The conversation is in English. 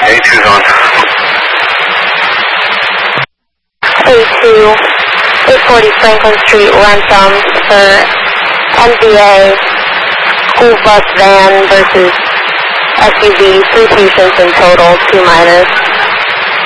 A2's on. A2, 840 Franklin Street, Ransom for NBA, school bus van versus SUV, 3 patients in total, 2 minors.